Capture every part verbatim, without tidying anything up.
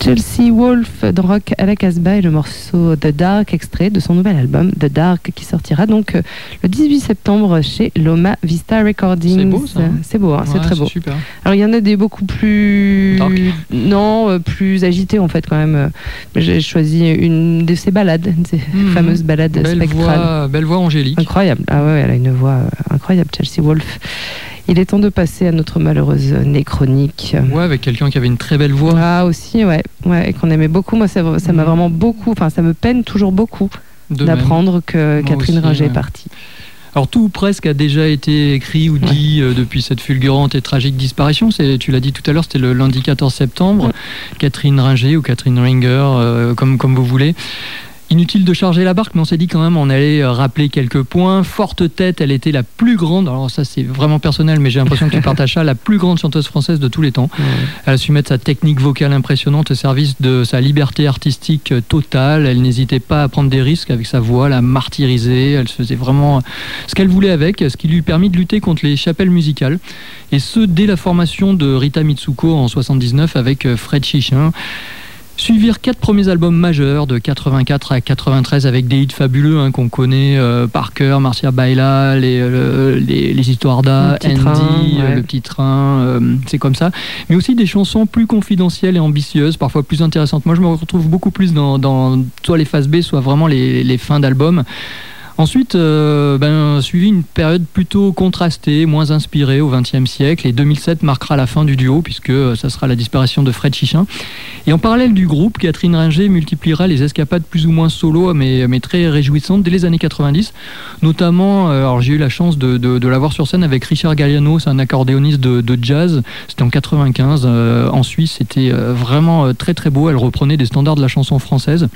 Chelsea Wolfe dans Rock à la Casbah et le morceau The Dark, extrait de son nouvel album The Dark, qui sortira donc euh, le dix-huit septembre chez Loma Vista Recordings. C'est beau ça. C'est beau, hein, ouais, c'est très c'est beau. Super. Alors il y en a des beaucoup plus... Dark. Non, euh, plus agités en fait quand même. J'ai choisi une de ses ballades, de ces mmh. fameuses ballades belle spectrales. Voix, belle voix angélique. Incroyable. Ah ouais, elle a une voix euh, incroyable, Chelsea Wolfe. Il est temps de passer à notre malheureuse néchronique. Ouais, avec quelqu'un qui avait une très belle voix. Ah aussi, ouais, ouais, et qu'on aimait beaucoup. Moi, ça, ça m'a vraiment beaucoup, enfin, ça me peine toujours beaucoup de d'apprendre même. que Moi Catherine aussi, Ringer ouais. est partie. Alors tout ou presque a déjà été écrit ou dit ouais. euh, depuis cette fulgurante et tragique disparition. C'est, tu l'as dit tout à l'heure, c'était le lundi quatorze septembre. Ouais. Catherine Ringer ou Catherine Ringer, euh, comme, comme vous voulez. Inutile de charger la barque, mais on s'est dit quand même on allait rappeler quelques points. Forte tête, elle était la plus grande, alors ça c'est vraiment personnel, mais j'ai l'impression que tu partages ça, la plus grande chanteuse française de tous les temps. Mmh. Elle a su mettre sa technique vocale impressionnante au service de sa liberté artistique totale. Elle n'hésitait pas à prendre des risques avec sa voix, la martyriser. Elle faisait vraiment ce qu'elle voulait avec, ce qui lui permit de lutter contre les chapelles musicales. Et ce, dès la formation de Rita Mitsuko en soixante-dix-neuf avec Fred Chichin. Suivirent quatre premiers albums majeurs de quatre-vingt-quatre à quatre-vingt-treize avec des hits fabuleux hein, qu'on connaît euh, par cœur, Marcia Baila, les, euh, les, les histoires d'A, Andy, train, ouais. euh, le petit train, euh, c'est comme ça. Mais aussi des chansons plus confidentielles et ambitieuses, parfois plus intéressantes. Moi je me retrouve beaucoup plus dans, dans soit les phases B, soit vraiment les, les fins d'albums. Ensuite, euh, ben, suivi une période plutôt contrastée, moins inspirée au vingtième siècle. Et deux mille sept marquera la fin du duo, puisque ça sera la disparition de Fred Chichin. Et en parallèle du groupe, Catherine Ringer multipliera les escapades plus ou moins solo, mais, mais très réjouissantes dès les années quatre-vingt-dix. Notamment, euh, alors j'ai eu la chance de, de, de la voir sur scène avec Richard Galliano, c'est un accordéoniste de, de jazz. C'était en quatre-vingt-quinze, euh, en Suisse. C'était euh, vraiment très très beau. Elle reprenait des standards de la chanson française.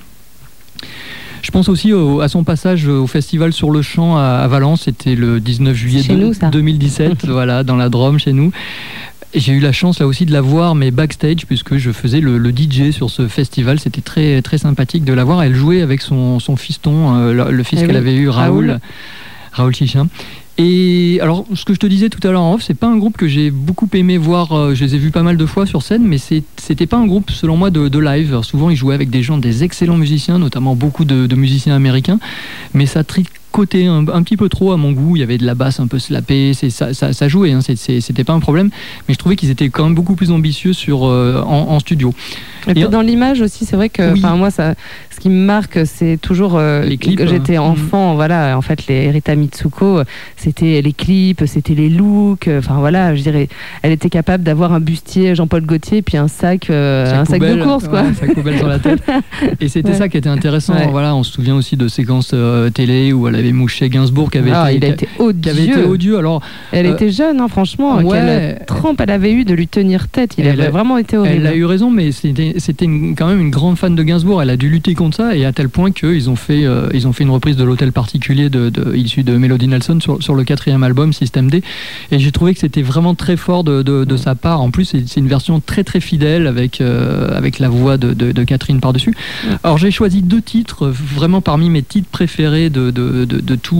Je pense aussi au, à son passage au festival Sur le Champ à, à Valence, c'était le dix-neuf juillet de, nous, deux mille dix-sept, voilà, dans la Drôme chez nous. Et j'ai eu la chance là aussi de la voir, mais backstage, puisque je faisais le, le D J sur ce festival. C'était très, très sympathique de la voir. Elle jouait avec son, son fiston, euh, le, le fils et qu'elle oui. avait eu, Raoul, Raoul, Raoul Chichin. Et alors, ce que je te disais tout à l'heure en off, c'est pas un groupe que j'ai beaucoup aimé voir. Euh, je les ai vus pas mal de fois sur scène, mais c'est, c'était pas un groupe, selon moi, de, de live. Alors, souvent, ils jouaient avec des gens, des excellents musiciens, notamment beaucoup de, de musiciens américains, mais ça tricotait un, un petit peu trop à mon goût. Il y avait de la basse un peu slapée, c'est, ça, ça, ça jouait, hein, c'est, c'est, c'était pas un problème, mais je trouvais qu'ils étaient quand même beaucoup plus ambitieux sur, euh, en, en studio. Et puis dans l'image aussi, c'est vrai que oui. moi, ça, ce qui me marque, c'est toujours euh, les clips. J'étais enfant, mmh. voilà. En fait, les Rita Mitsuko, c'était les clips, c'était les looks. Enfin voilà, je dirais, elle était capable d'avoir un bustier Jean-Paul Gaultier, puis un sac, euh, sac un sac poubelle, de course, quoi. Ouais, un sac poubelle sur la tête. Et c'était ouais. ça qui était intéressant. Ouais. Voilà, on se souvient aussi de séquences euh, télé où elle avait mouché Gainsbourg, qui avait, ah, été, il a été odieux. Qui avait été odieux. Alors, elle euh, était jeune, hein, franchement. Ouais, quelle trempe elle avait eu de lui tenir tête. Il avait a, vraiment été horrible. Elle a eu raison, mais c'était c'était une, quand même une grande fan de Gainsbourg. Elle a dû lutter contre ça, et à tel point qu'ils ont fait, euh, ils ont fait une reprise de l'Hôtel Particulier de, de, issu de Melody Nelson sur, sur le quatrième album System D. Et j'ai trouvé que c'était vraiment très fort de, de, de sa part. En plus, c'est, c'est une version très très fidèle avec, euh, avec la voix de, de, de Catherine par-dessus. Alors j'ai choisi deux titres, vraiment parmi mes titres préférés de, de, de, de tout